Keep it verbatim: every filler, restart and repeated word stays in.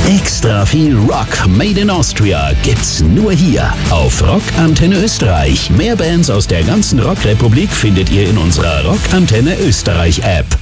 Extra viel Rock Made in Austria gibt's nur hier auf Rock Antenne Österreich. Mehr Bands aus der ganzen Rockrepublik findet ihr in unserer Rock Antenne Österreich App.